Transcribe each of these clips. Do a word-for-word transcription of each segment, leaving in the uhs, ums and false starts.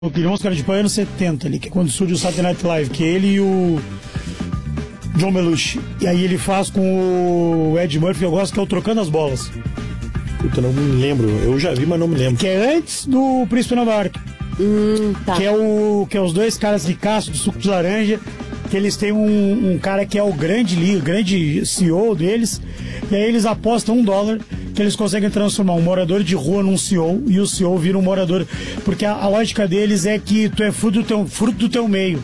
Vamos, cara, tipo, anos setenta ali, que é quando surge o Saturday Night Live, que é ele e o John Belushi. E aí ele faz com o Ed Murphy, que eu gosto, que é o Trocando as Bolas. Puta, não me lembro. Eu já vi, mas não me lembro. Que é antes do Príncipe Nova York. Hum, tá. Que é o que é os dois caras ricaços de suco de laranja, que eles têm um, um cara que é o grande líder, o grande C E O deles, e aí eles apostam um dólar que eles conseguem transformar um morador de rua num C E O, e o C E O vira um morador, porque a, a lógica deles é que tu é fruto do teu, fruto do teu meio.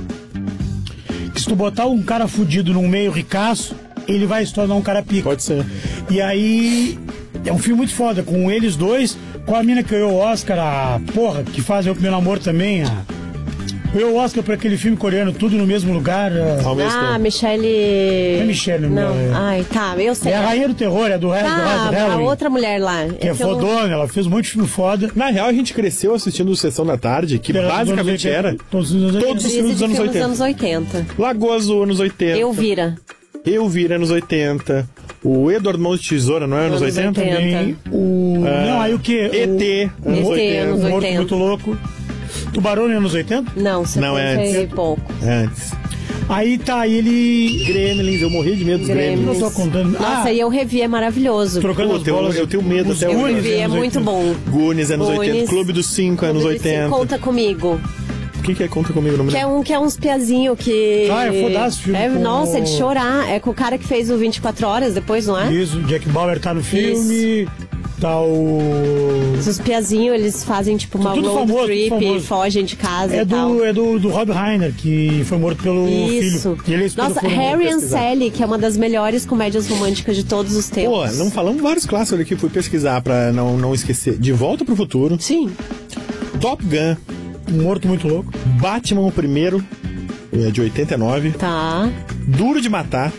Que se tu botar um cara fudido num meio ricaço, ele vai se tornar um cara pica. Pode ser. E aí é um filme muito foda, com eles dois, com a mina que ganhou o Oscar, a porra, que faz o meu namoro também, a... ganhou o Oscar pra aquele filme coreano, Tudo no Mesmo Lugar. Ao mesmo Ah, tempo. Michelle... Não é Michelle, Não, é... ai, tá, eu sei. É a rainha do terror, é do Red Ah, do a Halloween, outra mulher lá. que é fodona, ela fez um monte de filme foda. Na real, a gente cresceu assistindo Sessão da Tarde, que Era dos basicamente anos oitenta, era todos os anos todos os oitenta. filmes dos anos oitenta. anos oitenta. Lagoa Azul, anos oitenta. Eu vira. Eu Vira, anos oitenta. O Edward Mãos de Tesoura, não é anos Anos oitenta? oitenta. Também o... Ah, não, aí o que? E T, O... anos E T, oitenta. anos O Morto oitenta. Muito Louco. Tubarão é anos oitenta? Não, setenta Não, é e antes. pouco. Antes. Aí tá, aí ele... Gremlins, eu morri de medo dos Gremlins. Gremlins. Não tô contando. Nossa, Ah, e eu revi, é maravilhoso. trocando Pô, as eu- bolas. eu tenho medo Os até hoje. Goonies, Revi, é anos muito oitenta. bom. Goonies, anos Goonies. oitenta. Clube dos Cinco, anos Clube dos Cinco, oitenta. Conta Comigo. O que, que é Conta Comigo? Não me Que é lembro. um que é uns piazinho que... Ah, é fodaço o filme É, com nossa, é de o- chorar. É com o cara que fez o vinte e quatro horas depois, não é? Isso, o Jack Bauer tá no filme. Tá o... Os piazinhos, eles fazem tipo uma tudo road famoso, trip, tudo famoso. fogem de casa É e tal. do, é do, do Rob Reiner, que foi morto pelo Isso. filho. E ele é Nossa, por um- Harry and pesquisar. Sally, que é uma das melhores comédias românticas de todos os tempos. Pô, não falamos vários clássicos ali que fui pesquisar pra não, não esquecer. De Volta pro Futuro, Sim. Top Gun, Um Morto Muito Louco. Batman o Primeiro, é de oitenta e nove, Tá. Duro de Matar,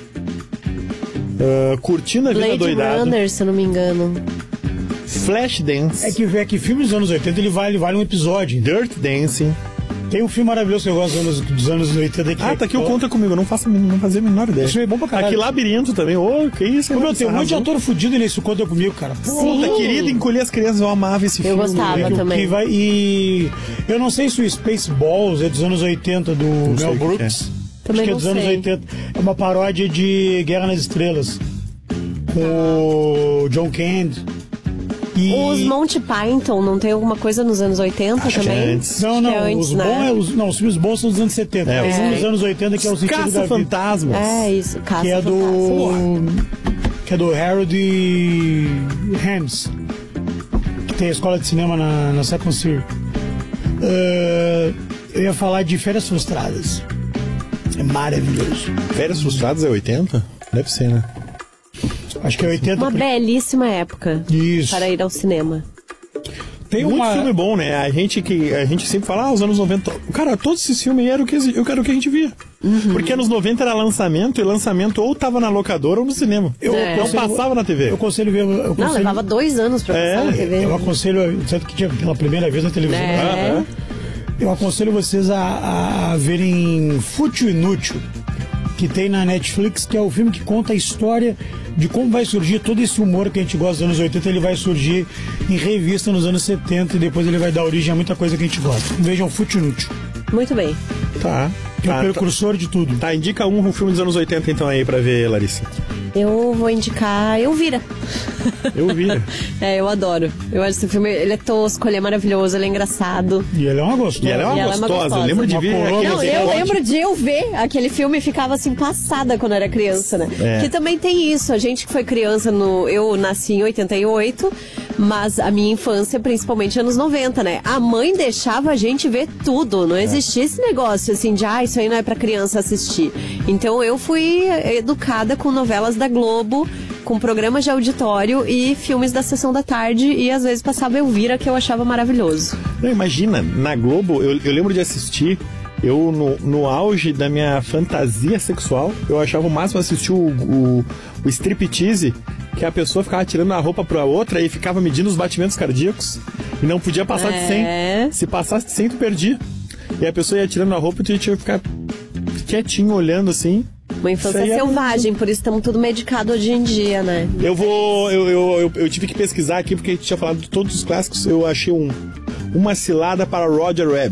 ah, Curtindo a Vida Blade Doidado, Runner, se eu não me engano. Flashdance, É que, é que filmes dos anos oitenta ele vale, vale um episódio. Dirt Dancing. Tem um filme maravilhoso que eu gosto dos anos, dos anos oitenta. Que Ah, é- tá aqui o Conta Comigo, não faço não fazia a menor ideia. Esse filme é bom pra caralho. Aqui Labirinto também, ô, que isso? Ô, meu, tem um monte de Arrasou. ator fudido nesse Conta Comigo, cara. Pô, Sim. Puta, querida, Encolher as Crianças, eu amava esse Eu filme. gostava velho. que- também. que vai, e eu não sei se o Spaceballs é dos anos oitenta, do sei Mel o que Brooks. Também Acho que é não dos anos sei. oitenta. É uma paródia de Guerra nas Estrelas. Com o John Candy. E... Os Monty Python, não tem alguma coisa nos anos oitenta Acho que é também? antes. Não, Acho não, que é antes, os, né? bons é os, não, os filmes bons são dos anos setenta. É, Tem os- um dos anos oitenta que é o sentido da vida. Caça-Fantasmas. É, isso. Caça Que é do... Que é do Harold e Hams. Que tem a escola de cinema na, na Second City. Uh, eu ia falar de Férias Frustradas. É maravilhoso. Férias Frustradas é oitenta? Deve ser, né? Acho que é oitenta. Uma belíssima época Isso. para ir ao cinema. Tem Muito uma... filme bom, né? A gente que a gente sempre fala, ah, os anos noventa. Cara, todos esses filmes eram o que, eu quero o que a gente via. Porque anos noventa era lançamento, e lançamento ou tava na locadora ou no cinema. Eu É. Não aconselho- passava na T V. Eu aconselho ver... Eu Não, aconselho, levava dois anos pra É, passar na T V. eu aconselho... Certo que tinha pela primeira vez na televisão. É. Aham. Eu aconselho vocês a, a, a verem Fútil Inútil, que tem na Netflix, que é o filme que conta a história de como vai surgir todo esse humor que a gente gosta dos anos oitenta, ele vai surgir em revista nos anos setenta e depois ele vai dar origem a muita coisa que a gente gosta. Vejam Fútil Inútil, Muito bem. Tá. que é o Tá, tá. precursor de tudo. Tá, indica um filme dos anos oitenta então aí pra ver, Larissa. Eu vou indicar Eu Vira. Eu vi. É, eu adoro. Eu acho esse filme, ele é tosco, ele é maravilhoso, ele é engraçado. E ele é uma gostosa. E ela é uma E ela é uma gostosa. gostosa. Eu lembro de Uma ver. coroa aquele Não, eu gostosa. lembro de eu ver aquele filme e ficava assim passada quando era criança, né? É. Que também tem isso. A gente que foi criança no. Eu nasci em oitenta e oito, mas a minha infância, principalmente anos noventa, né? A mãe deixava a gente ver tudo. Não existia esse negócio assim de, ah, isso aí não é pra criança assistir. Então eu fui educada com novelas da Globo, com programas de auditório e filmes da Sessão da Tarde, e às vezes passava Elvira, que eu achava maravilhoso. Não, imagina, na Globo, eu, eu lembro de assistir, eu no, no auge da minha fantasia sexual, eu achava o máximo assistir o, o, o striptease, que a pessoa ficava tirando a roupa pra outra e ficava medindo os batimentos cardíacos e não podia passar de É. cem. Se passasse de cem, tu perdia. E a pessoa ia tirando a roupa e tu tinha que ficar quietinho olhando assim. Uma infância Isso aí é selvagem, por isso estamos tudo medicado hoje em dia, né? Eu vou. Eu, eu, eu, eu tive que pesquisar aqui porque a gente tinha falado de todos os clássicos. Eu achei um, uma cilada para Roger Rabbit.